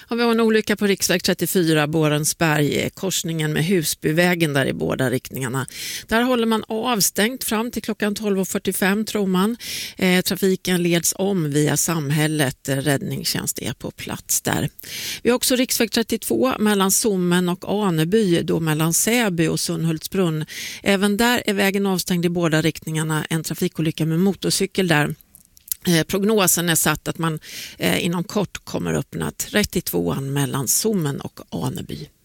Ja, vi har en olycka på riksväg 34, Borensberg, korsningen med Husbyvägen där i båda riktningarna. Där håller man avstängt fram till klockan 12.45 tror man. Trafiken leds om via samhället. Räddningstjänst är på plats där. Vi har också riksväg 32 mellan Sommen och Aneby, då mellan Säby och Sunhultsbrunn. Även där är vägen avstängd i båda riktningarna. En trafikolycka med motorcykel där. Prognosen är satt att man inom kort kommer öppna 32an mellan Sommen och Aneby.